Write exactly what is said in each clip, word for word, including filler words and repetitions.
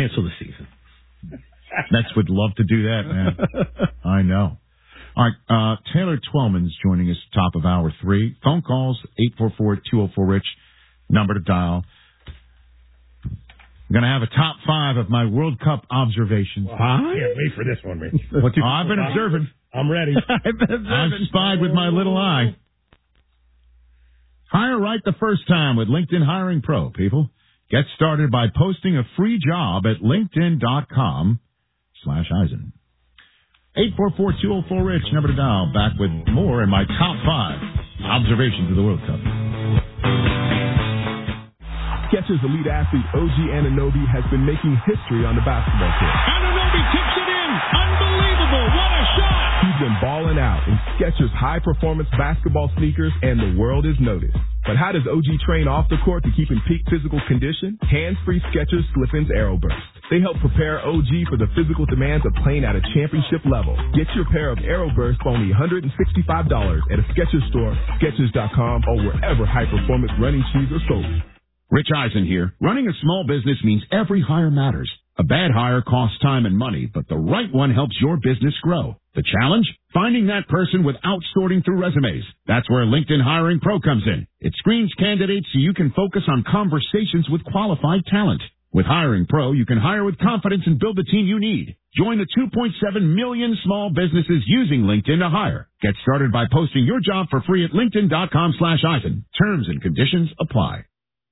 cancel the season. Mets would love to do that, man. I know. All right, uh, Taylor Twellman's joining us top of hour three. Phone calls, eight four four, two oh four, RICH, number to dial. I'm going to have a top five of my World Cup observations. Well, I can't wait for this one, Rich. What you, oh, I've been observing. I'm ready. I've been observing. I've spied with my little eye. Hire right the first time with LinkedIn Hiring Pro, people. Get started by posting a free job at linkedin.com slash Eisen. eight four four, two oh four, RICH, number to dial. Back with more in my top five observations of the World Cup. Skechers elite athlete O G Anunoby has been making history on the basketball court. Anunoby tips it in. Unbelievable. What a shot. He's been balling out in Skechers high-performance basketball sneakers, and the world is noticed. But how does O G train off the court to keep in peak physical condition? Hands-free Skechers Slip-ins Aeroburst. They help prepare O G for the physical demands of playing at a championship level. Get your pair of Aeroburst for only one hundred sixty-five dollars at a Skechers store, Skechers dot com, or wherever high-performance running shoes are sold. Rich Eisen here. Running a small business means every hire matters. A bad hire costs time and money, but the right one helps your business grow. The challenge? Finding that person without sorting through resumes. That's where LinkedIn Hiring Pro comes in. It screens candidates so you can focus on conversations with qualified talent. With Hiring Pro, you can hire with confidence and build the team you need. Join the two point seven million small businesses using LinkedIn to hire. Get started by posting your job for free at linkedin.com slash Eisen. Terms and conditions apply.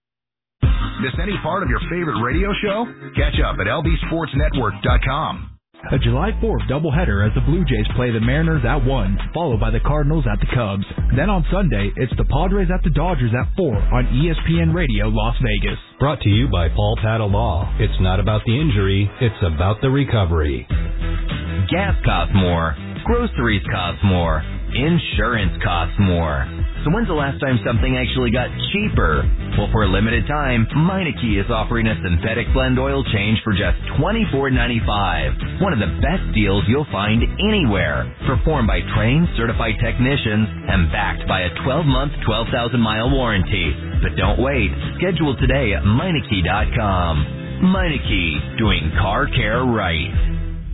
Miss any part of your favorite radio show? Catch up at L B Sports Network dot com. A July fourth doubleheader as the Blue Jays play the Mariners at one, followed by the Cardinals at the Cubs. Then on Sunday, it's the Padres at the Dodgers at four on E S P N Radio Las Vegas. Brought to you by Paul Paddle Law. It's not about the injury, it's about the recovery. Gas costs more. Groceries cost more. Insurance costs more. So when's the last time something actually got cheaper? Well, for a limited time, Meineke is offering a synthetic blend oil change for just twenty-four ninety-five. One of the best deals you'll find anywhere. Performed by trained, certified technicians and backed by a twelve-month, twelve thousand mile warranty. But don't wait. Schedule today at Meineke dot com. Meineke, doing car care right.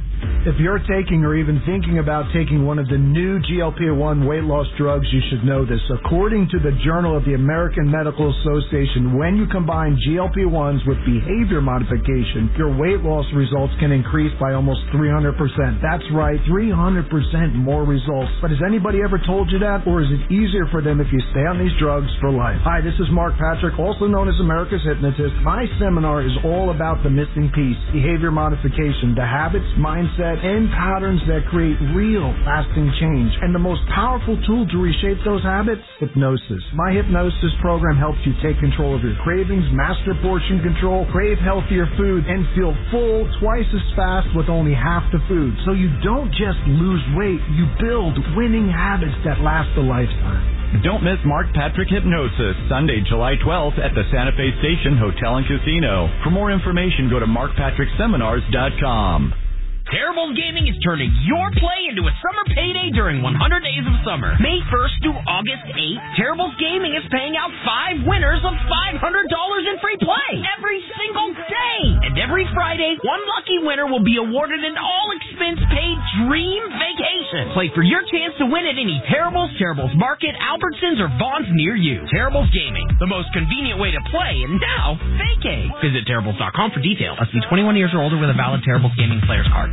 If you're taking or even thinking about taking one of the new G L P one weight loss drugs, you should know this. According to the Journal of the American Medical Association, when you combine G L P ones with behavior modification, your weight loss results can increase by almost three hundred percent. That's right, three hundred percent more results. But has anybody ever told you that? Or is it easier for them if you stay on these drugs for life? Hi, this is Mark Patrick, also known as America's Hypnotist. My seminar is all about the missing piece, behavior modification, the habits, mindset, and patterns that create real, lasting change. And the most powerful tool to reshape those habits? Hypnosis. My hypnosis program helps you take control of your cravings, master portion control, crave healthier food, and feel full twice as fast with only half the food. So you don't just lose weight, you build winning habits that last a lifetime. Don't miss Mark Patrick Hypnosis, Sunday, July twelfth at the Santa Fe Station Hotel and Casino. For more information, go to mark patrick seminars dot com. Terribles Gaming is turning your play into a summer payday during one hundred days of summer. May first through August eighth, Terribles Gaming is paying out five winners of five hundred dollars in free play every single day. And every Friday, one lucky winner will be awarded an all-expense-paid dream vacation. Play for your chance to win at any Terribles, Terribles Market, Albertsons, or Vaughn's near you. Terribles Gaming, the most convenient way to play and now vacate. Visit Terribles dot com for details. Must be twenty-one years or older with a valid Terribles Gaming player's card.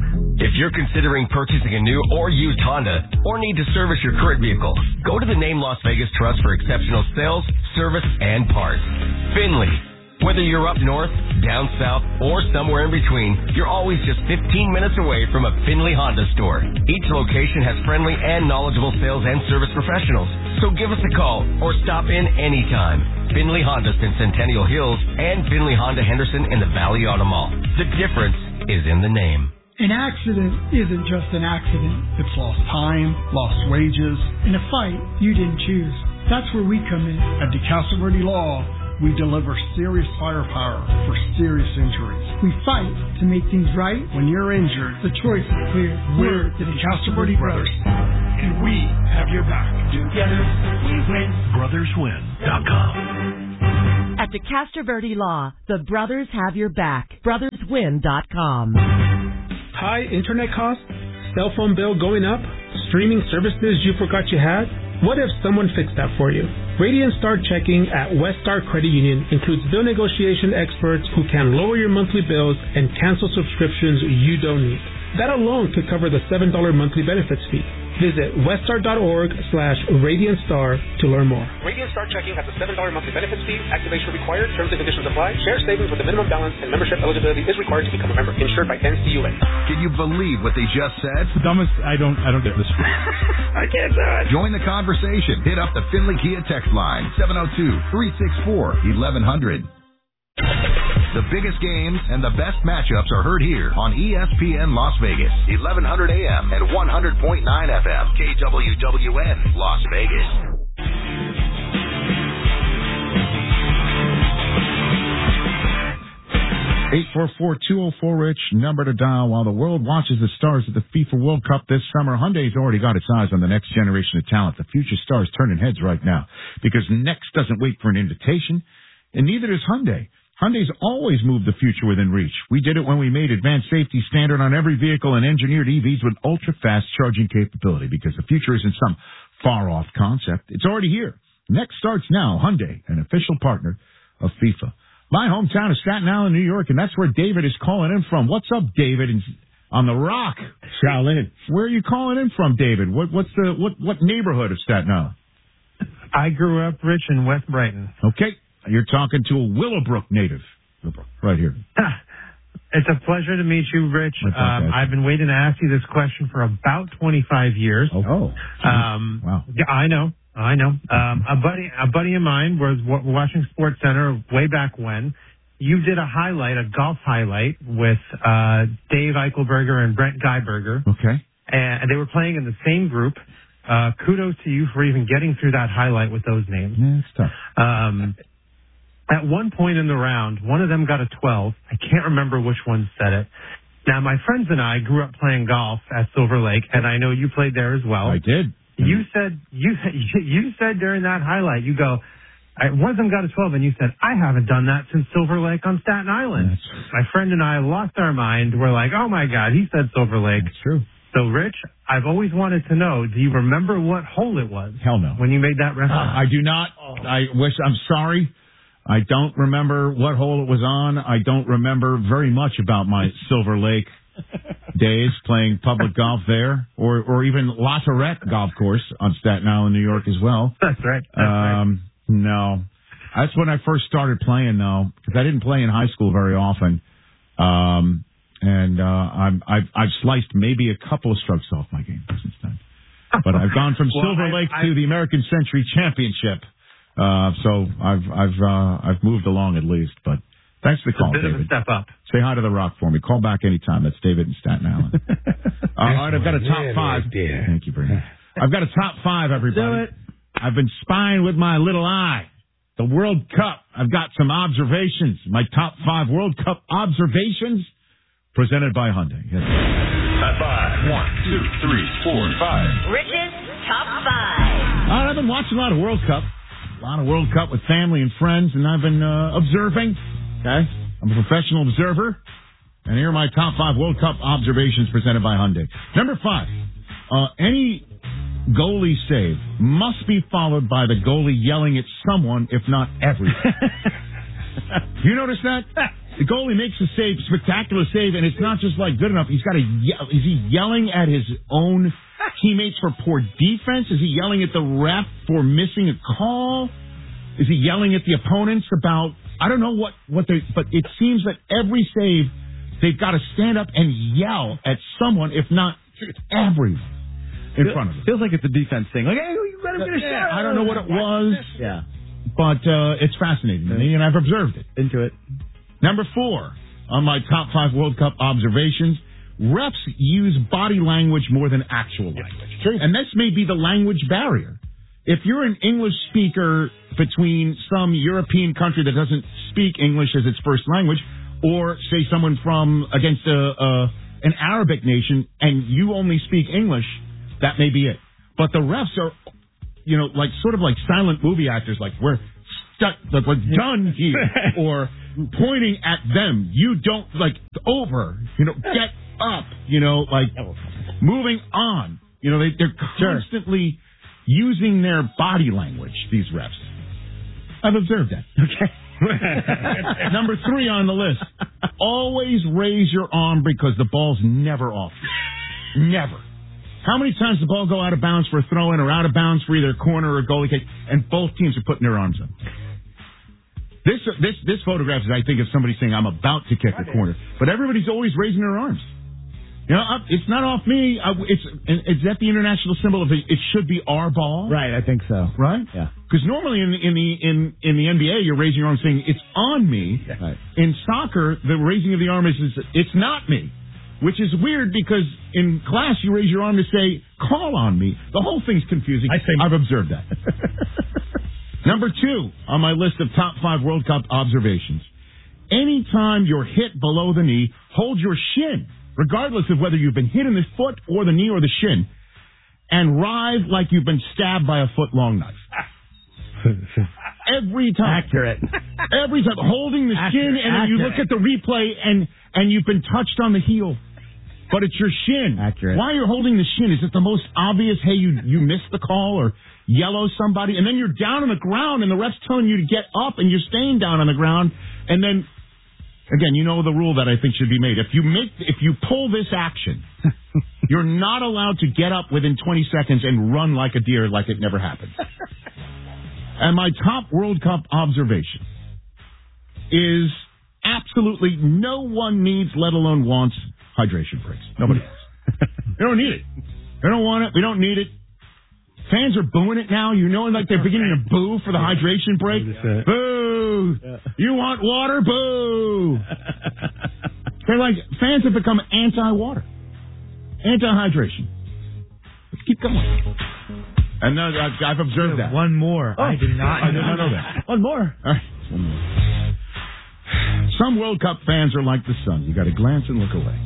If you're considering purchasing a new or used Honda or need to service your current vehicle, go to the Name Las Vegas Trust for exceptional sales, service, and parts. Finley. Whether you're up north, down south, or somewhere in between, you're always just fifteen minutes away from a Finley Honda store. Each location has friendly and knowledgeable sales and service professionals. So give us a call or stop in anytime. Finley Honda's in Centennial Hills and Finley Honda Henderson in the Valley Auto Mall. The difference is in the name. An accident isn't just an accident. It's lost time, lost wages, in a fight you didn't choose. That's where we come in. At DeCastro Verde Law, we deliver serious firepower for serious injuries. We fight to make things right. When you're injured, the choice is clear. We're the DeCastro Verde Brothers, and we have your back. Together, we win. brothers win dot com. At At DeCastro Verde Law, the brothers have your back. brothers win dot com. High internet costs? Cell phone bill going up? Streaming services you forgot you had? What if someone fixed that for you? Radiant Star Checking at Westar Credit Union includes bill negotiation experts who can lower your monthly bills and cancel subscriptions you don't need. That alone could cover the seven dollars monthly benefits fee. Visit westar.org slash Radiant Star to learn more. Radiant Star Checking has a seven dollars monthly benefits fee. Activation required. Terms and conditions apply. Share savings with a minimum balance and membership eligibility is required to become a member. Insured by N C U A. Can you believe what they just said? The dumbest. I don't. I don't get this. I can't do it. Join the conversation. Hit up the Finley Kia text line seven oh two, three six four, eleven hundred. The biggest games and the best matchups are heard here on E S P N Las Vegas, eleven hundred A M and one hundred point nine F M, K W W N, Las Vegas. eight four four, two oh four, Rich, number to dial while the world watches the stars at the FIFA World Cup this summer. Hyundai's already got its eyes on the next generation of talent. The future stars turning heads right now because Next doesn't wait for an invitation, and neither does Hyundai. Hyundai's always moved the future within reach. We did it when we made advanced safety standard on every vehicle and engineered E Vs with ultra-fast charging capability because the future isn't some far-off concept. It's already here. Next starts now. Hyundai, an official partner of FIFA. My hometown is Staten Island, New York, and that's where David is calling in from. What's up, David? On the Rock. Shaolin. Where are you calling in from, David? What, what's the what, what neighborhood of Staten Island? I grew up, Rich, in West Brighton. Okay. You're talking to a Willowbrook native. Right here. It's a pleasure to meet you, Rich. Um, I've been waiting to ask you this question for about twenty-five years. Oh. Um, wow. Yeah, I know. I know. Um, a buddy, a buddy of mine was watching Sports Center way back when. You did a highlight, a golf highlight with uh, Dave Eichelberger and Brent Geiberger. Okay. And they were playing in the same group. Uh, kudos to you for even getting through that highlight with those names. Yeah, it's tough. Um, At one point in the round, one of them got a twelve. I can't remember which one said it. Now, my friends and I grew up playing golf at Silver Lake, and I know you played there as well. I did. You said you you said during that highlight, you go, one of them got a twelve, and you said, I haven't done that since Silver Lake on Staten Island. That's... My friend and I lost our mind. We're like, oh, my God, he said Silver Lake. That's true. So, Rich, I've always wanted to know, do you remember what hole it was? Hell no. When you made that reference? Uh, I do not. Oh. I wish, I'm sorry. I don't remember what hole it was on. I don't remember very much about my Silver Lake days playing public golf there, or or even La Tourette Golf Course on Staten Island, New York as well. That's right. That's um, right. No. That's when I first started playing, though, because I didn't play in high school very often. Um, and uh, I'm, I've, I've sliced maybe a couple of strokes off my game since then. But I've gone from well, Silver Lake I, I, to the American Century Championship. Uh, so I've I've uh, I've moved along at least, but thanks for the call, David. David. A bit of a step up. Say hi to the Rock for me. Call back anytime. That's David in Staten Island. uh, all right, I've got a top five. Right Thank you, Brandon. I've got a top five, everybody. Do it. I've been spying with my little eye. The World Cup. I've got some observations. My top five World Cup observations presented by Hyundai. Yes. Top five. One, two, three, four, five. Rich's top five. All right, I've been watching a lot of World Cup. A lot of World Cup with family and friends, and I've been uh, observing. Okay, I'm a professional observer, and here are my top five World Cup observations presented by Hyundai. Number five, uh, any goalie save must be followed by the goalie yelling at someone, if not everyone. You notice that? The goalie makes a save, spectacular save, and it's not just like good enough. He's got to yell. Is he yelling at his own teammates for poor defense? Is he yelling at the ref for missing a call? Is he yelling at the opponents about, I don't know what, what they, but it seems that every save, they've got to stand up and yell at someone, if not everyone, in Feel, front of them. Feels like it's a defense thing. Like, hey, you let him get a shot. I don't know what it was. Yeah. But uh, it's fascinating to me, and I've observed it. Into it. Number four, on my top five World Cup observations, refs use body language more than actual language. True. And this may be the language barrier. If you're an English speaker between some European country that doesn't speak English as its first language, or say someone from against a, a an Arabic nation, and you only speak English, that may be it. But the refs are, you know, like sort of like silent movie actors, like we're stuck, like what's done here, or pointing at them. You don't, like, over, you know, get up, you know, like, moving on. You know, they, they're constantly using their body language, these refs. I've observed that. Okay. Number three on the list. Always raise your arm because the ball's never off you. Never. How many times does the ball go out of bounds for a throw-in or out of bounds for either a corner or a goalie kick, and both teams are putting their arms up? This this this photograph is, I think, of somebody saying, I'm about to kick a corner. But everybody's always raising their arms. You know, it's not off me. It's is that the international symbol of it? It should be our ball, right? I think so. Right? Yeah. Because normally in the in the in in the N B A, you're raising your arm saying it's on me. Right. In soccer, the raising of the arm is, is it's not me, which is weird because in class you raise your arm to say call on me. The whole thing's confusing. I say I've observed that. Number two on my list of top five World Cup observations: anytime you're hit below the knee, hold your shin, regardless of whether you've been hit in the foot or the knee or the shin, and writhe like you've been stabbed by a foot-long knife. Every time. Accurate. Every time. Holding the Accurate. shin, and then you look at the replay, and, and you've been touched on the heel. But it's your shin. Accurate. Why you're holding the shin? Is it the most obvious, hey, you, you missed the call, or yellow somebody, and then you're down on the ground, and the ref's telling you to get up, and you're staying down on the ground, and then... Again, you know the rule that I think should be made. If you make, if you pull this action, you're not allowed to get up within twenty seconds and run like a deer like it never happened. And my top World Cup observation is absolutely no one needs, let alone wants, hydration breaks. Nobody wants. They don't need it. They don't want it. We don't need it. Fans are booing it now. You know, like they're beginning to boo for the hydration break. Yeah. Boo! Yeah. You want water? Boo! They're like, fans have become anti-water, anti-hydration. Let's keep going. And uh, I've observed that. One more. Oh, I did not, I did not know that. One more. All right. One more. Some World Cup fans are like the sun. You got to glance and look away.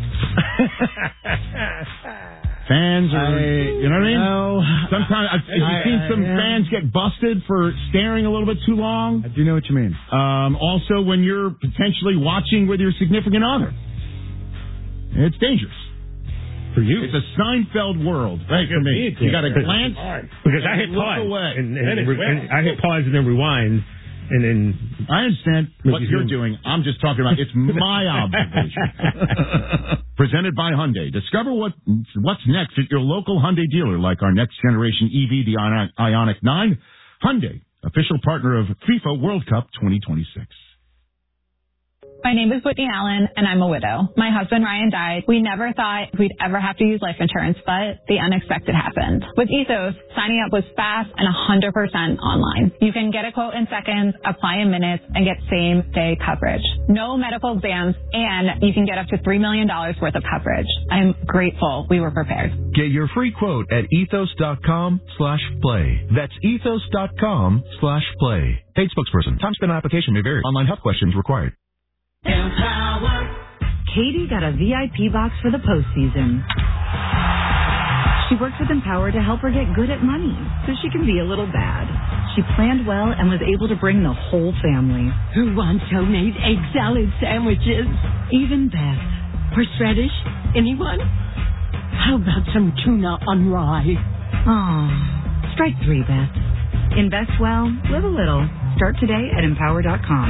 Fans are, I, you know what I mean? No. Sometimes, have you I, seen some I, yeah. fans get busted for staring a little bit too long? I do know what you mean. Um, also, when you're potentially watching with your significant other. It's dangerous. For you. It's a Seinfeld world. Right, for me. You got to glance because I hit look pause. away. And, and, and, and I hit pause and then rewind. And then I understand what you're doing. I'm just talking about it's my observation. Presented by Hyundai. Discover what what's next at your local Hyundai dealer, like our next generation E V, the Ioniq nine. Hyundai, official partner of FIFA World Cup twenty twenty-six. My name is Whitney Allen, and I'm a widow. My husband, Ryan, died. We never thought we'd ever have to use life insurance, but the unexpected happened. With Ethos, signing up was fast and one hundred percent online. You can get a quote in seconds, apply in minutes, and get same-day coverage. No medical exams, and you can get up to three million dollars worth of coverage. I'm grateful we were prepared. Get your free quote at ethos.com slash play. That's ethos.com slash play. Paid spokesperson. Time spent on application may vary. Online health questions required. Empower. Katie got a V I P box for the postseason. She works with Empower to help her get good at money so she can be a little bad. She planned well and was able to bring the whole family. Who wants homemade egg salad sandwiches? Even Beth. Horseradish? Anyone? How about some tuna on rye? Oh, strike three, Beth. Invest well, live a little. Start today at empower dot com.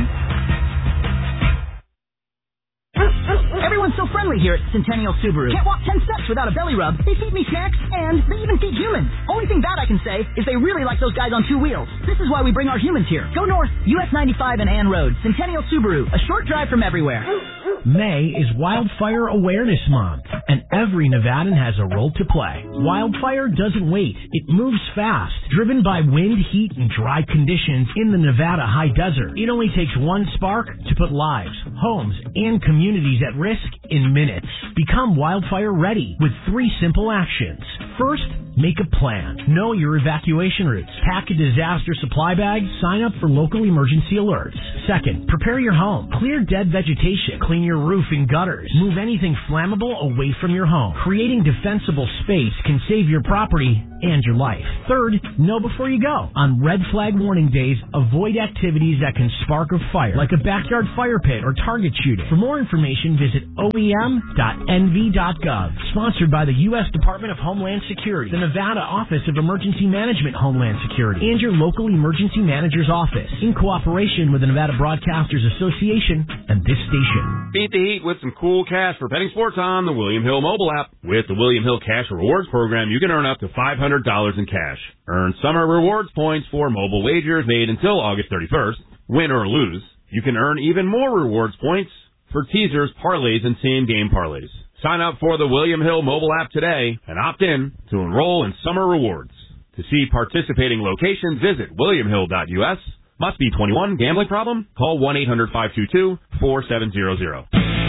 Everyone's so friendly here at Centennial Subaru. Can't walk ten steps without a belly rub. They feed me snacks, and they even feed humans. Only thing bad I can say is they really like those guys on two wheels. This is why we bring our humans here. Go north, U S ninety-five and Ann Road. Centennial Subaru, a short drive from everywhere. May is Wildfire Awareness Month, and every Nevadan has a role to play. Wildfire doesn't wait. It moves fast. Driven by wind, heat, and dry conditions in the Nevada high desert, it only takes one spark to put lives, homes, and communities at risk in minutes. Become wildfire ready with three simple actions. First, Make a plan. Know your evacuation routes. Pack a disaster supply bag. Sign up for local emergency alerts. Second, prepare your home. Clear dead vegetation. Clean your roof and gutters. Move anything flammable away from your home. Creating defensible space can save your property and your life. Third, know before you go. On red flag warning days, avoid activities that can spark a fire, like a backyard fire pit or target shooting. For more information, visit O E M dot N V dot gov. Sponsored by the U S Department of Homeland Security, the Nevada Office of Emergency Management Homeland Security, and your local emergency manager's office, in cooperation with the Nevada Broadcasters Association and this station. Beat the heat with some cool cash for betting sports on the William Hill mobile app. With the William Hill Cash Rewards program, you can earn up to five hundred dollars in cash. Earn summer rewards points for mobile wagers made until August thirty-first. Win or lose, you can earn even more rewards points for teasers, parlays, and same-game parlays. Sign up for the William Hill mobile app today and opt in to enroll in summer rewards. To see participating locations, visit william hill dot U S. Must be twenty-one. Gambling problem? Call one eight hundred five two two four seven zero zero.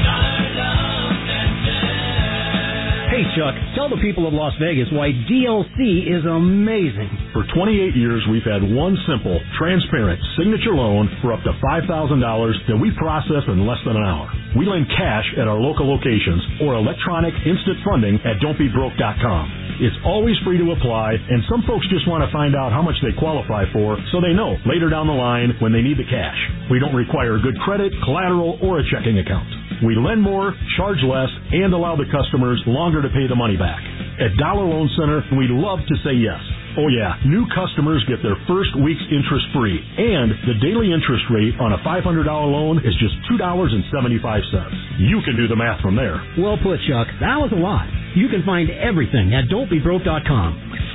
Hey, Chuck, tell the people of Las Vegas why D L C is amazing. For twenty-eight years, we've had one simple, transparent signature loan for up to five thousand dollars that we process in less than an hour. We lend cash at our local locations or electronic instant funding at don't be broke dot com. It's always free to apply, and some folks just want to find out how much they qualify for so they know later down the line when they need the cash. We don't require good credit, collateral, or a checking account. We lend more, charge less, and allow the customers longer to pay the money back. At Dollar Loan Center, we love to say yes. Oh yeah, new customers get their first week's interest free, and the daily interest rate on a five hundred dollars loan is just two dollars and seventy-five cents. You can do the math from there. Well put, Chuck. That was a lot. You can find everything at don't be broke dot com.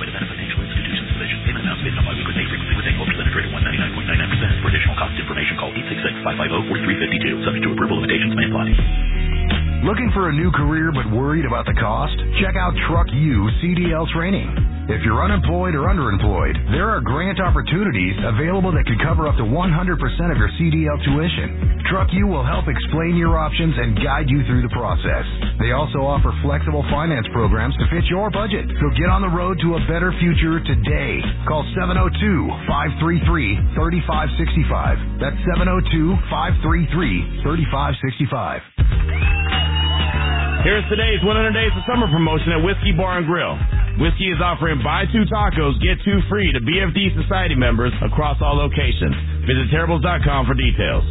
For additional cost information, call eight six six, five five zero, four three five two. Subject to approval, limitations may apply. Looking for a new career but worried about the cost? Check out Truck U C D L Training. If you're unemployed or underemployed, there are grant opportunities available that could cover up to one hundred percent of your C D L tuition. Truck U will help explain your options and guide you through the process. They also offer flexible finance programs to fit your budget. So get on the road to a better future today. Call seven oh two, five three three, three five six five. That's seven oh two, five three three, three five six five. Here's today's one hundred Days of Summer promotion at Whiskey Bar and Grill. Whiskey is offering buy two tacos, get two free to B F D Society members across all locations. Visit terribles dot com for details.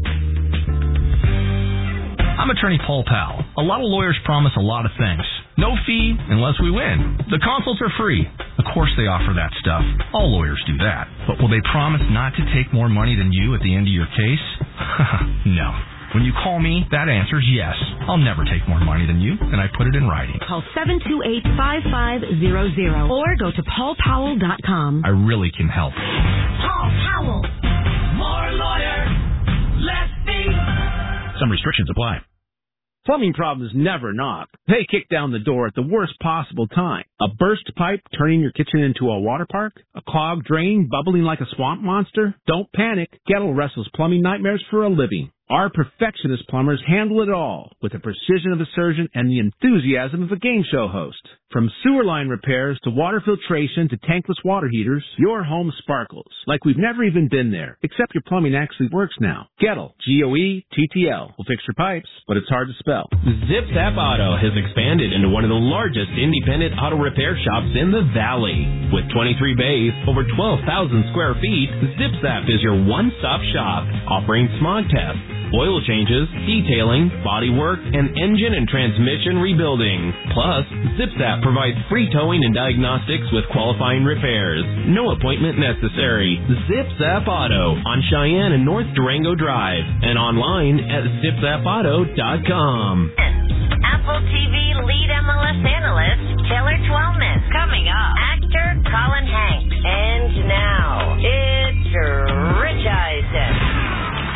I'm attorney Paul Powell. A lot of lawyers promise a lot of things. No fee unless we win. The consults are free. Of course they offer that stuff. All lawyers do that. But will they promise not to take more money than you at the end of your case? No. When you call me, that answer's yes. I'll never take more money than you, and I put it in writing. Call seven two eight, five five zero zero or go to paul powell dot com. I really can help. Paul Powell. More lawyer, less fee. Some restrictions apply. Plumbing problems never knock. They kick down the door at the worst possible time. A burst pipe turning your kitchen into a water park? A clogged drain bubbling like a swamp monster? Don't panic. Gettle wrestles plumbing nightmares for a living. Our perfectionist plumbers handle it all with the precision of a surgeon and the enthusiasm of a game show host. From sewer line repairs to water filtration to tankless water heaters, your home sparkles like we've never even been there, except your plumbing actually works now. Gettle, G O E T T L, will fix your pipes, but it's hard to spell. Zip Zap Auto has expanded into one of the largest independent auto repair shops in the Valley. With twenty-three bays, over twelve thousand square feet, Zip Zap is your one-stop shop, offering smog tests, oil changes, detailing, body work, and engine and transmission rebuilding. Plus, ZipZap provides free towing and diagnostics with qualifying repairs. No appointment necessary. ZipZap Auto on Cheyenne and North Durango Drive and online at zip zap auto dot com. Apple T V lead M L S analyst Taylor Twelman. Coming up, actor Colin Hanks. And now, it's Rich Eisen.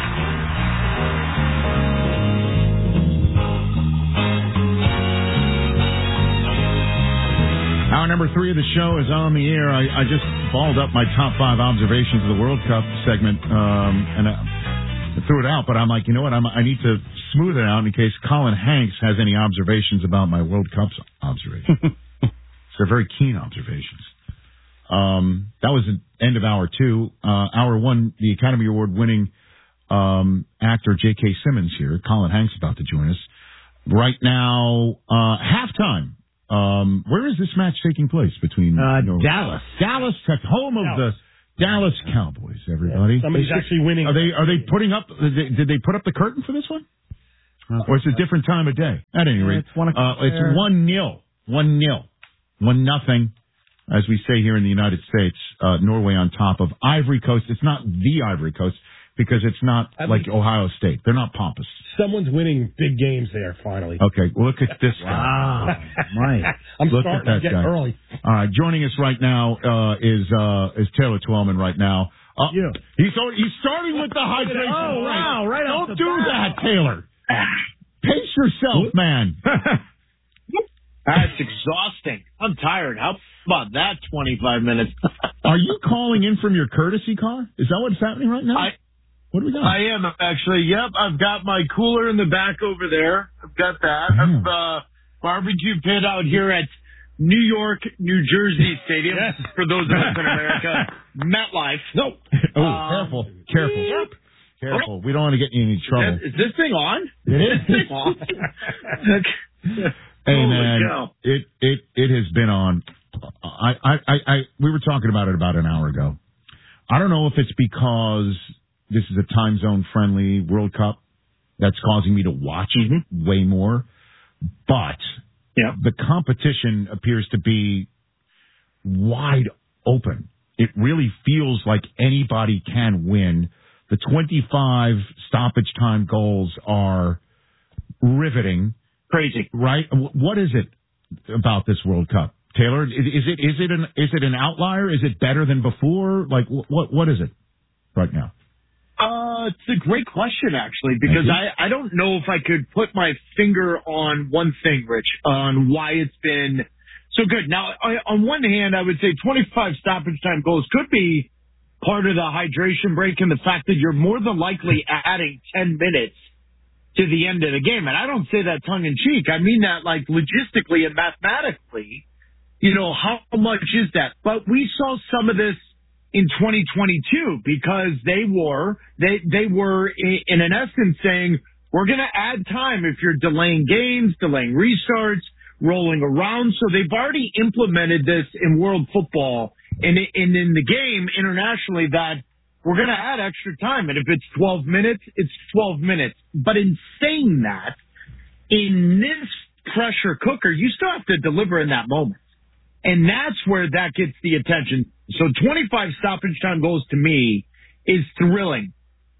Hour number three of the show is on the air. I, I just balled up my top five observations of the World Cup segment, um, and I threw it out, but I'm like, you know what? I'm, I need to smooth it out in case Colin Hanks has any observations about my World Cup observation. They're very keen observations. Um, that was the end of hour two. Uh, hour one, the Academy Award winning um, actor J K. Simmons here. Colin Hanks about to join us. Right now, uh, halftime. Um, where is this match taking place between uh, you know, Dallas? Dallas, home of Dallas. the Dallas Cowboys. Everybody, yeah, somebody's actually winning. Are they? Are they putting up? Did they, did they put up the curtain for this one? Or it's a different time of day. At any rate, it's one. Uh, it's one nil, one nil, one nothing. As we say here in the United States, uh, Norway on top of Ivory Coast. It's not the Ivory Coast because it's not I like mean, Ohio State. They're not pompous. Someone's winning big games there, finally. Okay, well, look at this guy. Wow. Mike. I'm look starting at to that get guy. early. All right, joining us right now uh, is uh, is Taylor Twellman right now. Uh, yeah. He's, he's starting with the hydration. Oh, wow, right off Don't the do bat. that, Taylor. Pace yourself, man. That's exhausting. I'm tired. How about that twenty-five minutes? Are you calling in from your courtesy car? Is that what's happening right now? I, what do we got? I am, actually. Yep, I've got my cooler in the back over there. I've got that. Mm. I've uh, barbecue pit out here at New York, New Jersey Stadium. Yes. For those of us in America. MetLife. No. Oh, Um, careful. Careful. Yep. Careful. We don't want to get you in any trouble. Is this thing on? It is. Is this thing on? Hey, Holy man, cow. it, it, it has been on. I, I, I, I, we were talking about it about an hour ago. I don't know if it's because this is a time zone friendly World Cup that's causing me to watch Mm-hmm. way more, but yeah. the competition appears to be wide open. It really feels like anybody can win. The twenty-five stoppage time goals are riveting. Crazy. Right? What is it about this World Cup? Taylor, is it is it an is it an outlier? Is it better than before? Like what what is it right now? Uh, it's a great question, actually, because I, I don't know if I could put my finger on one thing, Rich, on why it's been so good. Now, I, on one hand, I would say twenty-five stoppage time goals could be part of the hydration break and the fact that you're more than likely adding ten minutes to the end of the game. And I don't say that tongue in cheek. I mean that like logistically and mathematically. You know, how much is that? But we saw some of this in twenty twenty-two because they were, they, they were in, in an essence saying, we're going to add time if you're delaying games, delaying restarts, rolling around. So they've already implemented this in world football and, and in the game internationally that we're going to add extra time. And if it's twelve minutes, it's twelve minutes. But in saying that, in this pressure cooker, you still have to deliver in that moment. And that's where that gets the attention. So twenty-five stoppage time goals to me is thrilling.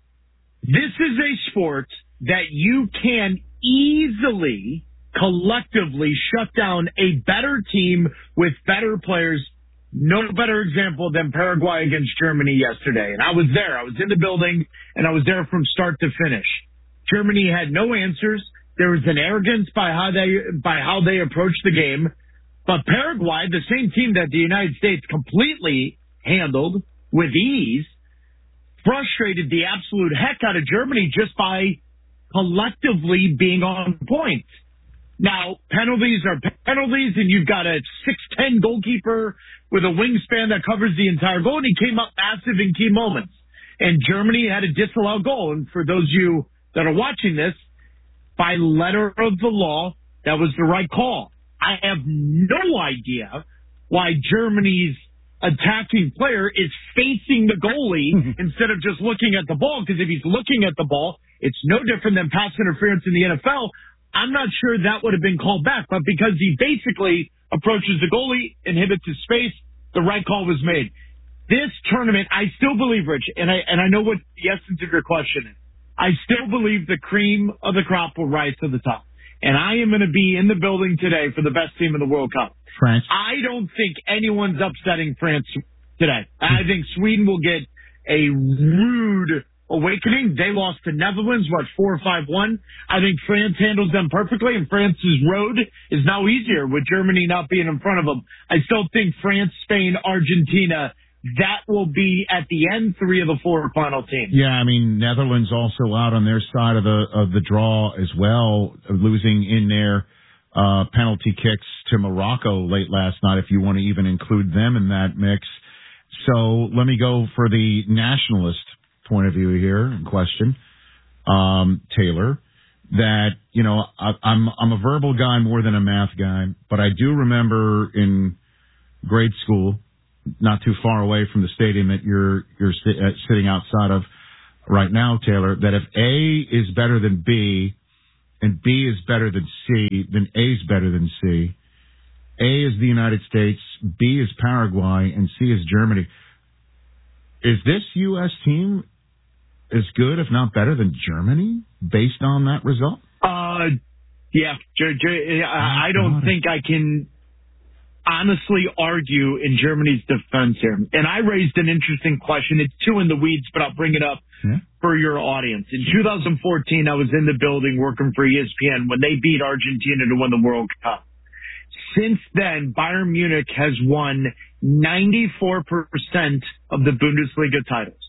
This is a sport that you can easily, collectively shut down a better team with better players. No better example than Paraguay against Germany yesterday. And I was there. I was in the building, and I was there from start to finish. Germany had no answers. There was an arrogance by how they by how they approached the game. But Paraguay, the same team that the United States completely handled with ease, frustrated the absolute heck out of Germany just by collectively being on point. Now, penalties are penalties, and you've got a six ten goalkeeper with a wingspan that covers the entire goal, and he came up massive in key moments. And Germany had a disallowed goal. And for those of you that are watching this, by letter of the law, that was the right call. I have no idea why Germany's attacking player is facing the goalie instead of just looking at the ball, because if he's looking at the ball, it's no different than pass interference in the N F L. I'm not sure that would have been called back, but because he basically approaches the goalie, inhibits his space, the right call was made. This tournament, I still believe, Rich, and I and I know what the essence of your question is. I still believe the cream of the crop will rise to the top. And I am going to be in the building today for the best team in the World Cup. France. I don't think anyone's upsetting France today. I think Sweden will get a rude awakening. They lost to Netherlands, what, four or five one. I think France handles them perfectly, and France's road is now easier with Germany not being in front of them. I still think France, Spain, Argentina, that will be at the end three of the four final teams. Yeah, I mean, Netherlands also out on their side of the of the draw as well, losing in there uh, penalty kicks to Morocco late last night, if you want to even include them in that mix. So let me go for the nationalist point of view here in question, um, Taylor, that, you know, I, I'm, I'm a verbal guy more than a math guy, but I do remember in grade school, not too far away from the stadium that you're, you're st- uh, sitting outside of right now, Taylor, that if A is better than B and B is better than C, then A is better than C. A is the United States, B is Paraguay, and C is Germany. Is this U S team as good, if not better, than Germany based on that result? Uh, yeah. J- J- I don't think I can honestly argue in Germany's defense here. And I raised an interesting question. It's too in the weeds, but I'll bring it up yeah. for your audience. In two thousand fourteen, I was in the building working for E S P N when they beat Argentina to win the World Cup. Since then, Bayern Munich has won ninety-four percent of the Bundesliga titles.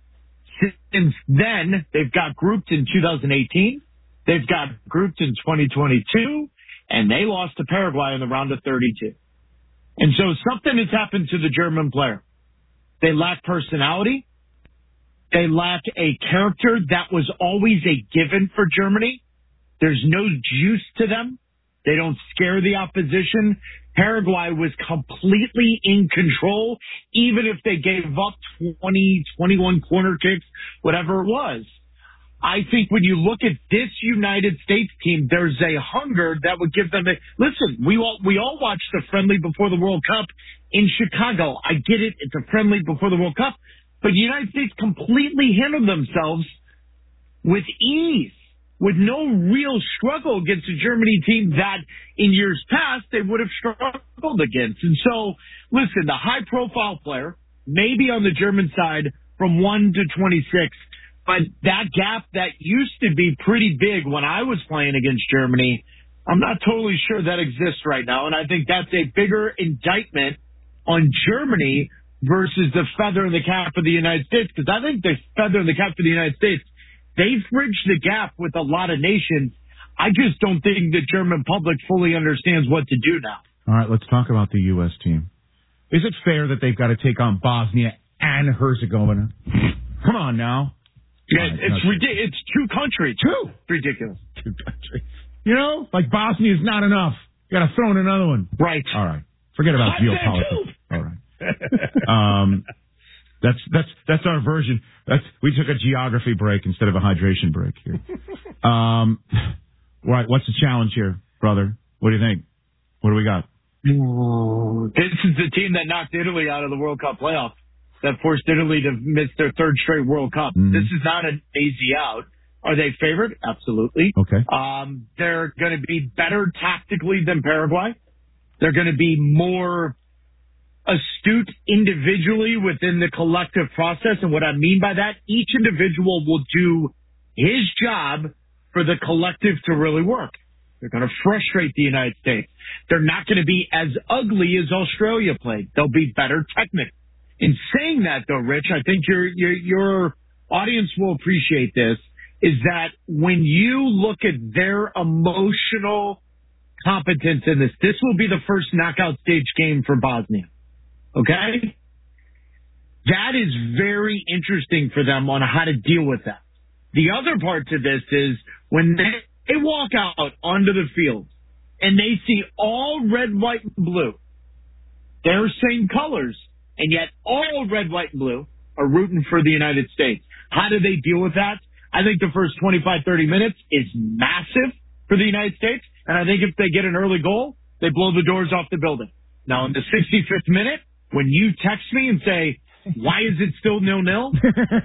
Since then, they've got grouped in two thousand eighteen, they've got grouped in twenty twenty-two, and they lost to Paraguay in the round of thirty-two. And so something has happened to the German player. They lack personality. They lack a character that was always a given for Germany. There's no juice to them. They don't scare the opposition. Paraguay was completely in control, even if they gave up twenty, twenty-one corner kicks, whatever it was. I think when you look at this United States team, there's a hunger that would give them a, listen, we all, we all watched the friendly before the World Cup in Chicago. I get it. It's a friendly before the World Cup, but the United States completely handled themselves with ease, with no real struggle against a Germany team that in years past they would have struggled against. And so, listen, the high profile player, maybe on the German side from one to twenty-six, but that gap that used to be pretty big when I was playing against Germany, I'm not totally sure that exists right now. And I think that's a bigger indictment on Germany versus the feather in the cap of the United States. Because I think the feather in the cap for the United States, they've bridged the gap with a lot of nations. I just don't think the German public fully understands what to do now. All right, let's talk about the U S team. Is it fair that they've got to take on Bosnia and Herzegovina? Come on now. Yeah, right, it's ridiculous. It's two countries. Two. It's ridiculous. Two countries. You know, like Bosnia is not enough. You got to throw in another one. Right. All right. Forget about geopolitics. All right. um, that's that's that's our version. That's we took a geography break instead of a hydration break here. um, right. What's the challenge here, brother? What do you think? What do we got? This is the team that knocked Italy out of the World Cup playoff, that forced Italy to miss their third straight World Cup. Mm-hmm. This is not an easy out. Are they favored? Absolutely. Okay. Um, they're going to be better tactically than Paraguay. They're going to be more astute individually within the collective process. And what I mean by that, each individual will do his job for the collective to really work. They're going to frustrate the United States. They're not going to be as ugly as Australia played. They'll be better technically. In saying that, though, Rich, I think your, your your audience will appreciate this, is that when you look at their emotional competence in this, this will be the first knockout stage game for Bosnia. Okay? That is very interesting for them on how to deal with that. The other part to this is when they, they walk out onto the field and they see all red, white, and blue, their same colors, and yet all red, white, and blue are rooting for the United States. How do they deal with that? I think the first twenty-five, thirty minutes is massive for the United States. And I think if they get an early goal, they blow the doors off the building. Now, in the sixty-fifth minute, when you text me and say, why is it still nil-nil?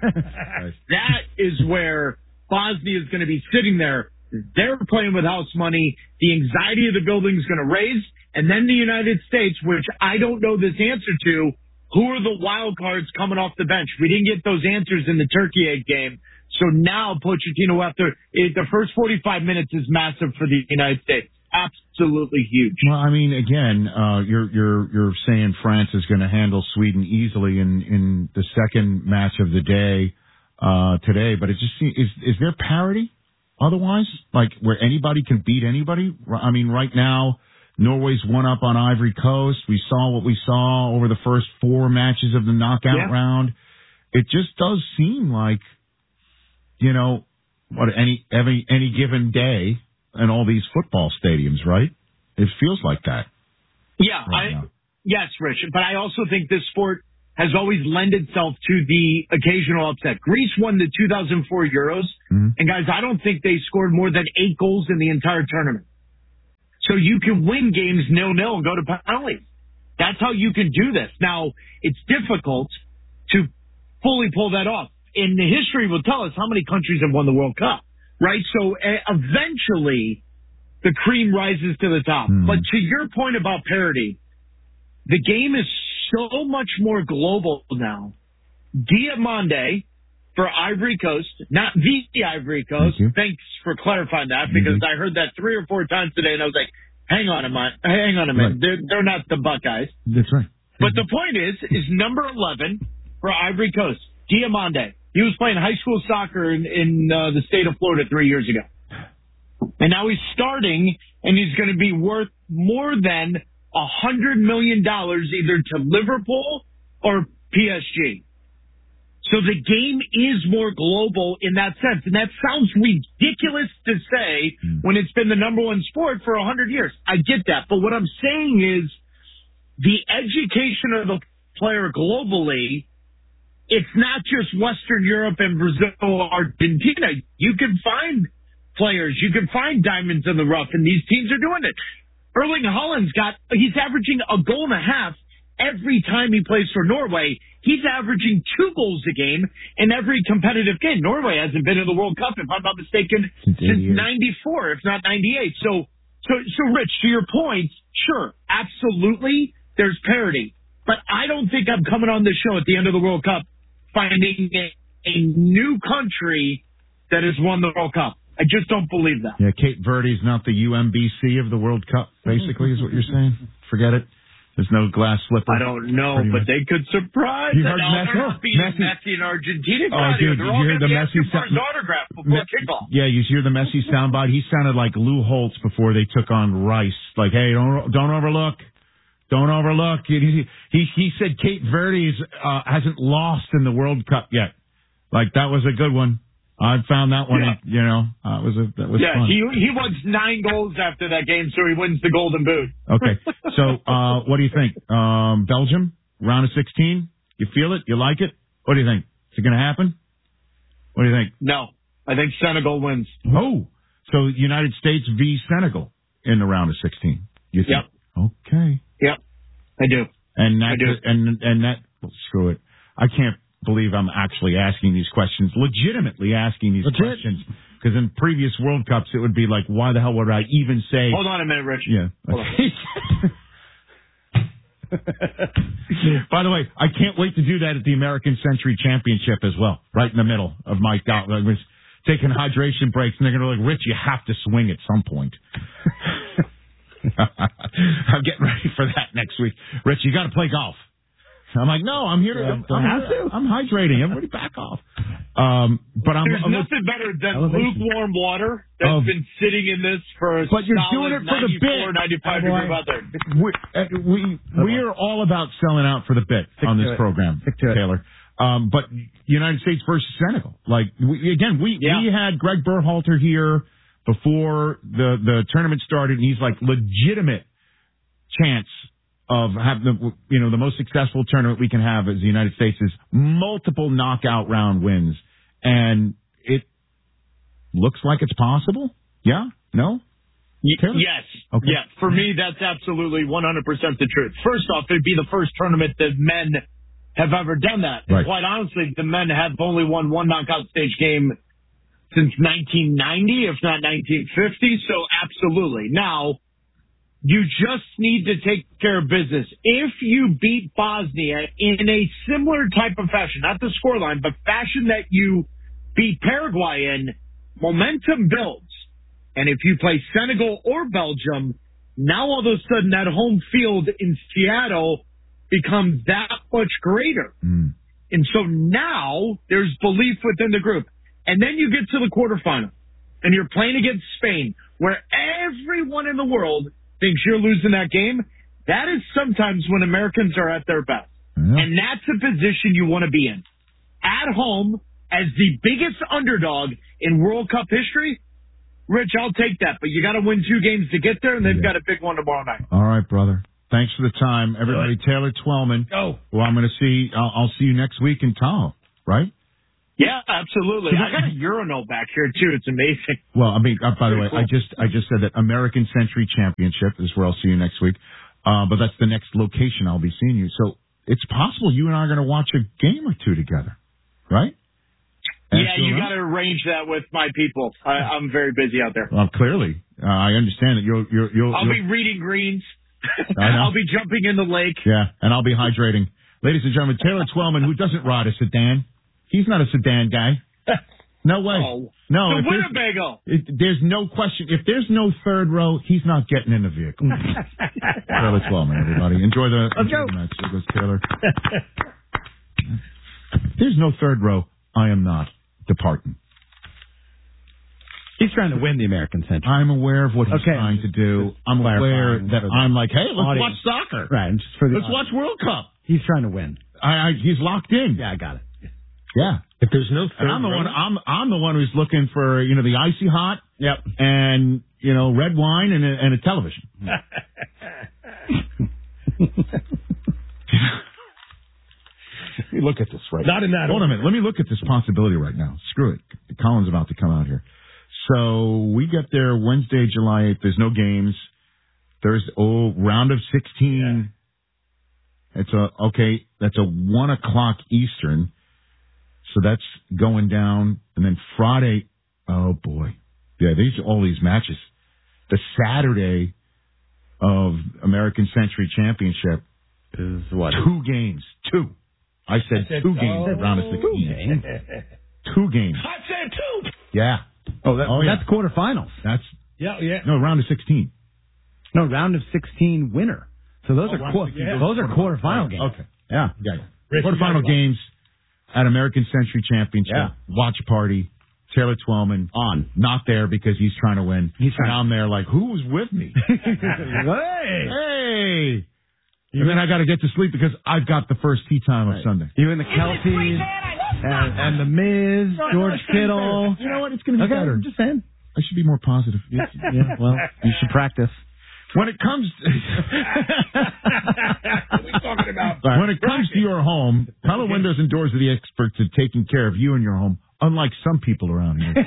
That is where Bosnia is going to be sitting there. They're playing with house money. The anxiety of the building is going to raise. And then the United States, which I don't know this answer to, who are the wild cards coming off the bench? We didn't get those answers in the Turkey egg game. So now Pochettino, after the first forty-five minutes, is massive for the United States. Absolutely huge. Well, I mean, again, uh, you're you're you're saying France is going to handle Sweden easily in in the second match of the day uh, today, but it just is is there parity otherwise? Like where anybody can beat anybody? I mean, right now, Norway's one up on Ivory Coast. We saw what we saw over the first four matches of the knockout yeah. round. It just does seem like, you know, what any every any given day in all these football stadiums, right? It feels like that. Yeah, right I now. yes, Rich, but I also think this sport has always lent itself to the occasional upset. Greece won the two thousand four Euros, mm-hmm. and guys, I don't think they scored more than eight goals in the entire tournament. So you can win games nil-nil and go to penalties. That's how you can do this. Now, it's difficult to fully pull that off. And the history will tell us how many countries have won the World Cup, right? So uh, eventually, the cream rises to the top. Mm-hmm. But to your point about parity, the game is so much more global now. Diamande for Ivory Coast, not the Ivory Coast. Thank Thanks for clarifying that, because mm-hmm. I heard that three or four times today, and I was like, hang on a minute. Hang on a minute. Right. They're, they're not the Buckeyes. That's right. But the point is, is number eleven for Ivory Coast, Diamande. He was playing high school soccer in, in uh, the state of Florida three years ago. And now he's starting, and he's going to be worth more than one hundred million dollars either to Liverpool or P S G. So the game is more global in that sense. And that sounds ridiculous to say when it's been the number one sport for one hundred years. I get that. But what I'm saying is the education of the player globally, it's not just Western Europe and Brazil or Argentina. You can find players. You can find diamonds in the rough, and these teams are doing it. Erling Haaland's got, he's averaging a goal and a half every time he plays for Norway. He's averaging two goals a game in every competitive game. Norway hasn't been in the World Cup, if I'm not mistaken, since ninety-four, if not ninety-eight. So, so, so Rich, to your point, sure, absolutely, there's parity. But I don't think I'm coming on this show at the end of the World Cup finding a, a new country that has won the World Cup. I just don't believe that. Yeah, Cape Verde's not the U M B C of the World Cup, basically, is what you're saying? Forget it. There's no glass slipper. I don't know, but much. They could surprise. You heard no, Messi? They're not beating Messi. Messi and Argentina. Oh, dude, they're you all hear the Messi for his autograph before Me- kickoff. Yeah, you hear the Messi soundbite? He sounded like Lou Holtz before they took on Rice. Like, hey, don't don't overlook. Don't overlook. He he, he said Cape Verde's uh, hasn't lost in the World Cup yet. Like, that was a good one. I found that one, yeah. you know, uh, was a, that was yeah, fun. he he wants nine goals after that game, so he wins the Golden Boot. Okay, so uh, what do you think? Um, Belgium, round of sixteen? You feel it? You like it? What do you think? Is it going to happen? What do you think? No, I think Senegal wins. Oh, so United States v. Senegal in the round of sixteen. You think? Yep. Okay. Yep, I do. And that, I do. And, and that, well, screw it. I can't believe I'm actually asking these questions, legitimately asking these Legit. questions, because in previous World Cups it would be like, why the hell would I even say? Hold on a minute, Rich. Yeah. Hold on. By the way, I can't wait to do that at the American Century Championship as well, right in the middle of my I was taking hydration breaks, and they're going to be like, Rich, you have to swing at some point. I'm getting ready for that next week. Rich, you got to play golf. I'm like, no, I'm here to. I'm, I'm, have to. I'm hydrating. Everybody back off. Um, but I'm. There's I'm, nothing better than elevation. lukewarm water that's Oh. been sitting in this for a But you're solid doing it for the bit. ninety-five degree weather. We, uh, we we are all about selling out for the bit Stick on to this it. program, Stick to it. Taylor. Um, but United States versus Senegal. Like we, again, we Yeah. we had Greg Berhalter here before the the tournament started, and he's like legitimate chance of having the, you know, the most successful tournament we can have as the United States is multiple knockout round wins. And it looks like it's possible. Yeah? No? Y- yes. Okay. Yeah. For me, that's absolutely one hundred percent the truth. First off, it'd be the first tournament that men have ever done that. Right. And quite honestly, the men have only won one knockout stage game since nineteen ninety, if not nineteen fifty. So absolutely. Now, you just need to take care of business. If you beat Bosnia in a similar type of fashion, not the scoreline, but fashion that you beat Paraguay in, momentum builds. And if you play Senegal or Belgium, now all of a sudden that home field in Seattle becomes that much greater. Mm. And so now there's belief within the group. And then you get to the quarterfinal. and you're playing against Spain, where everyone in the world thinks you're losing that game, that is sometimes when Americans are at their best. Mm-hmm. And that's a position you want to be in. At home, as the biggest underdog in World Cup history, Rich, I'll take that. But you got to win two games to get there, and they've yeah. got a big one tomorrow night. All right, brother. Thanks for the time. Everybody, Good. Taylor Twellman. Go. Well, I'm going to see, I'll, I'll see you next week in Tahoe, right? Yeah, absolutely. I got a urinal back here, too. It's amazing. Well, I mean, uh, by the way, cool. I just I just said that American Century Championship is where I'll see you next week. Uh, but that's the next location I'll be seeing you. So it's possible you and I are going to watch a game or two together, right? And yeah, you got to arrange that with my people. I, I'm very busy out there. Well, clearly. Uh, I understand that you'll... you'll, you'll I'll you'll, be reading greens. I'll be jumping in the lake. Yeah, and I'll be hydrating. Ladies and gentlemen, Taylor Twellman, who doesn't ride a sedan. He's not a sedan guy. No way. Oh, no. The Winnebago. There's, it, there's no question. If there's no third row, he's not getting in the vehicle. Taylor Twellman, everybody. Enjoy the, enjoy the match. Here goes Taylor. There's no third row. I am not departing. He's trying to win the American Century. I'm aware of what he's okay. trying to do. I'm aware that I'm like, hey, let's audience. watch soccer. Right. Just for the let's audience. watch World Cup. He's trying to win. I, I, he's locked in. Yeah, I got it. Yeah. If there's no third and I'm the row. one. I'm I'm the one who's looking for you know the icy hot. Yep. And you know red wine and a, and a television. Let me look at this right Not now. in that Hold order. on a minute. Let me look at this possibility right now. Screw it. Colin's about to come out here. So we get there Wednesday, July eighth. There's no games. Thursday, oh, round of sixteen. Yeah. It's a, okay, that's a one o'clock Eastern. So that's going down. And then Friday, oh boy. Yeah, these all these matches. The Saturday of American Century Championship is what? Two games. Two. I said, I said two games at oh, round of sixteen. Two games. I said two. Yeah. Oh, that, oh yeah. that's quarterfinals. That's yeah, yeah. No, round of sixteen. No, round of sixteen winner. So those oh, are qu- yeah. those are quarterfinal games. Okay. Yeah. Yeah. yeah. Quarterfinal games at American Century Championship. Yeah. Watch party. Taylor Twellman on. Not there because he's trying to win. He's trying. And I'm there like, who's with me? hey. Hey. And then I got to get to sleep because I've got the first tea time right. of Sunday. You and the Kelties and, and the Miz, no, George Kittle. You know what? It's going to be okay, better. I'm just saying. I should be more positive. yeah, well, you should practice. When it comes, what are we talking about? When it comes to your home, Pella Windows and Doors are the experts at taking care of you and your home, unlike some people around here.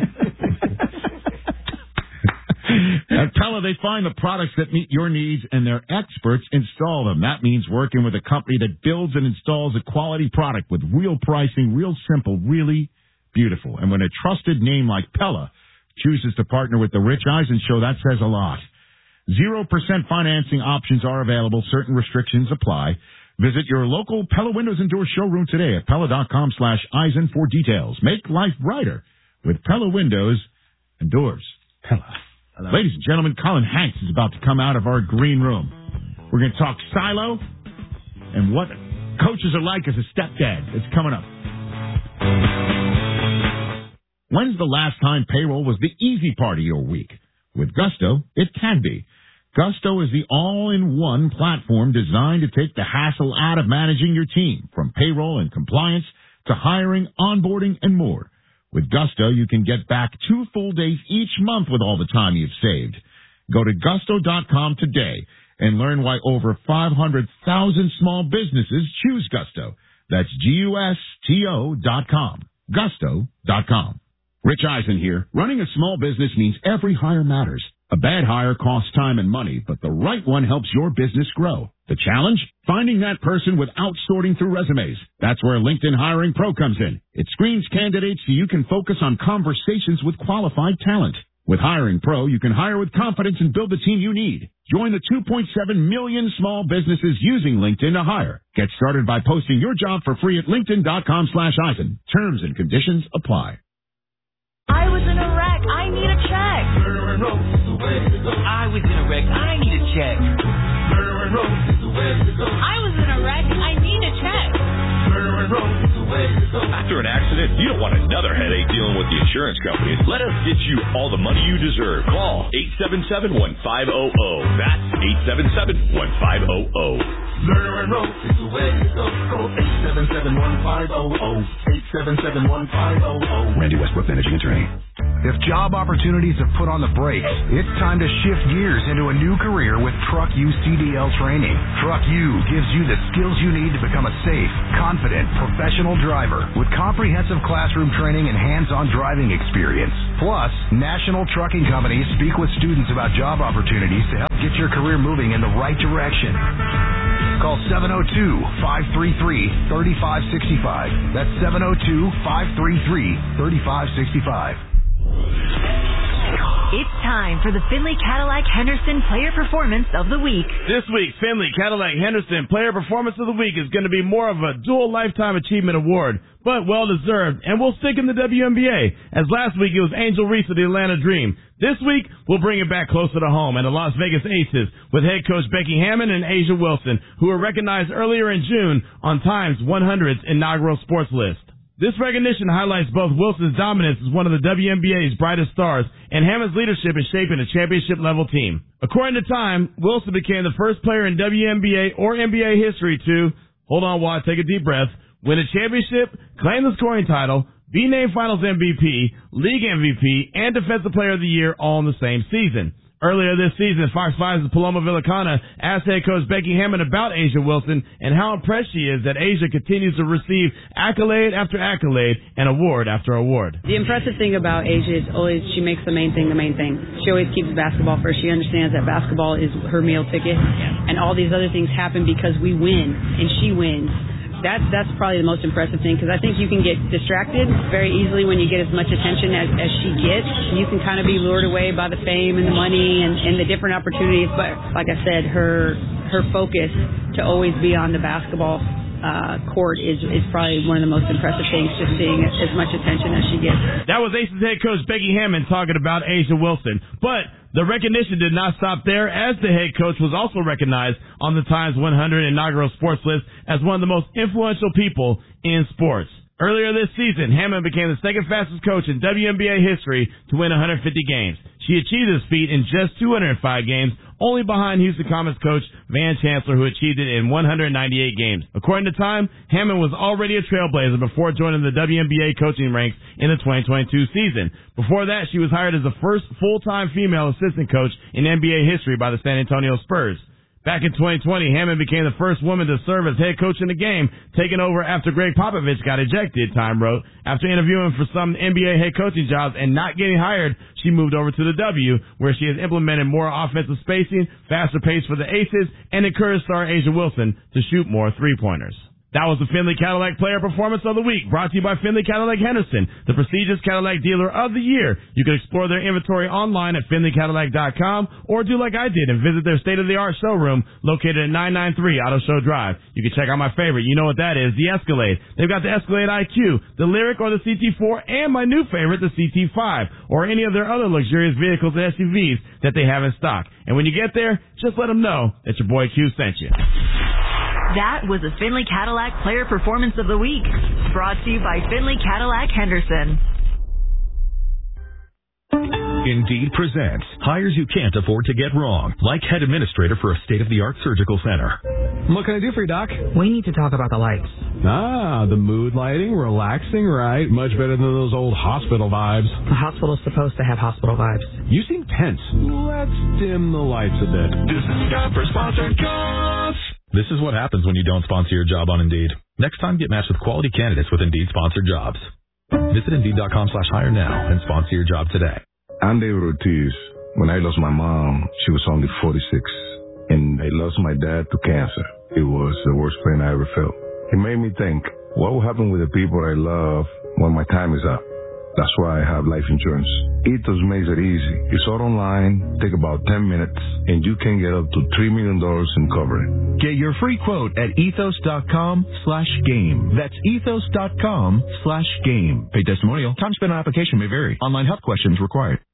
At Pella, they find the products that meet your needs, and their experts install them. That means working with a company that builds and installs a quality product with real pricing, real simple, really beautiful. And when a trusted name like Pella chooses to partner with the Rich Eisen Show, that says a lot. Zero percent financing options are available. Certain restrictions apply. Visit your local Pella Windows and Doors showroom today at Pella.com slash Eisen for details. Make life brighter with Pella Windows and Doors. Pella. Hello. Ladies and gentlemen, Colin Hanks is about to come out of our green room. We're going to talk silo and what coaches are like as a stepdad. It's coming up. When's the last time payroll was the easy part of your week? With Gusto, it can be. Gusto is the all-in-one platform designed to take the hassle out of managing your team, from payroll and compliance to hiring, onboarding, and more. With Gusto, you can get back two full days each month with all the time you've saved. Go to gusto dot com today and learn why over five hundred thousand small businesses choose Gusto. That's G U S T O dot com. gusto dot com. Rich Eisen here. Running a small business means every hire matters. A bad hire costs time and money, but the right one helps your business grow. The challenge? Finding that person without sorting through resumes. That's where LinkedIn Hiring Pro comes in. It screens candidates so you can focus on conversations with qualified talent. With Hiring Pro, you can hire with confidence and build the team you need. Join the two point seven million small businesses using LinkedIn to hire. Get started by posting your job for free at linkedin.com slash Eisen. Terms and conditions apply. I was in a wreck. I need a check. I was in a wreck. I need a check. I was in a wreck. I need a check. After an accident, you don't want another headache dealing with with the insurance companies. Let us get you all the money you deserve. Call eight seven seven, one five zero zero. That's eight seven seven, one five zero zero. Lerner and Rowe is the way to go. Call eight seven seven, one five zero zero. eight seven seven, one five zero zero. Randy Westbrook, managing attorney. If job opportunities have put on the brakes, it's time to shift gears into a new career with Truck U C D L training. Truck U gives you the skills you need to become a safe, confident, professional driver with comprehensive classroom training and hands-on driving experience. Plus, national trucking companies speak with students about job opportunities to help get your career moving in the right direction. Call seven oh two, five three three, three five six five. That's seven oh two, five three three, three five six five. It's time for the Finley Cadillac Henderson Player Performance of the Week. This week's Finley Cadillac Henderson Player Performance of the Week is going to be more of a dual Lifetime Achievement Award, but well-deserved, and we'll stick in the W N B A, as last week it was Angel Reese of the Atlanta Dream. This week, we'll bring it back closer to home and the Las Vegas Aces with head coach Becky Hammon and Asia Wilson, who were recognized earlier in June on Time's one hundred's inaugural sports list. This recognition highlights both Wilson's dominance as one of the W N B A's brightest stars and Hammond's leadership in shaping a championship-level team. According to Time, Wilson became the first player in W N B A or N B A history to, hold on while I take a deep breath, win a championship, claim the scoring title, be named Finals M V P, League M V P, and Defensive Player of the Year all in the same season. Earlier this season, Fox five's Paloma Villacana asked head coach Becky Hammon about Asia Wilson and how impressed she is that Asia continues to receive accolade after accolade and award after award. The impressive thing about Asia is always she makes the main thing the main thing. She always keeps basketball first. She understands that basketball is her meal ticket, and all these other things happen because we win, and she wins. That's that's probably the most impressive thing, because I think you can get distracted very easily when you get as much attention as, as she gets. You can kind of be lured away by the fame and the money and, and the different opportunities. But like I said, her her focus to always be on the basketball uh, court is, is probably one of the most impressive things, just seeing as much attention as she gets. That was Aces head coach Becky Hammon talking about Asia Wilson. But the recognition did not stop there, as the head coach was also recognized on the Times one hundred inaugural sports list as one of the most influential people in sports. Earlier this season, Hammond became the second fastest coach in W N B A history to win one hundred fifty games. She achieved this feat in just two hundred five games, only behind Houston Comets coach Van Chancellor, who achieved it in one hundred ninety-eight games. According to Time, Hammond was already a trailblazer before joining the W N B A coaching ranks in the twenty twenty-two season. Before that, she was hired as the first full-time female assistant coach in N B A history by the San Antonio Spurs. Back in twenty twenty, Hammond became the first woman to serve as head coach in the game, taking over after Greg Popovich got ejected, Time wrote. After interviewing for some N B A head coaching jobs and not getting hired, she moved over to the W, where she has implemented more offensive spacing, faster pace for the Aces, and encouraged star Asia Wilson to shoot more three-pointers. That was the Finley Cadillac Player Performance of the Week, brought to you by Finley Cadillac Henderson, the prestigious Cadillac dealer of the year. You can explore their inventory online at finley cadillac dot com, or do like I did and visit their state-of-the-art showroom located at nine ninety-three Auto Show Drive. You can check out my favorite, you know what that is, the Escalade. They've got the Escalade I Q, the Lyric or the C T four, and my new favorite, the C T five, or any of their other luxurious vehicles and S U Vs that they have in stock. And when you get there, just let them know that your boy Q sent you. That was the Finley Cadillac Player Performance of the Week, brought to you by Finley Cadillac Henderson. Indeed presents hires you can't afford to get wrong, like head administrator for a state-of-the-art surgical center. What can I do for you, Doc? We need to talk about the lights. Ah, the mood lighting, relaxing, right? Much better than those old hospital vibes. The hospital's supposed to have hospital vibes. You seem tense. Let's dim the lights a bit. This is time for sponsored jobs. This is what happens when you don't sponsor your job on Indeed. Next time, get matched with quality candidates with Indeed sponsored jobs. Visit Indeed.com slash hire now and sponsor your job today. I'm David Ortiz. When I lost my mom, she was only forty-six. And I lost my dad to cancer. It was the worst pain I ever felt. It made me think, what will happen with the people I love when my time is up? That's why I have life insurance. Ethos makes it easy. It's all online, take about ten minutes, and you can get up to three million dollars in coverage. Get your free quote at ethos.com slash game. That's ethos.com slash game. Pay testimonial. Time spent on application may vary. Online health questions required.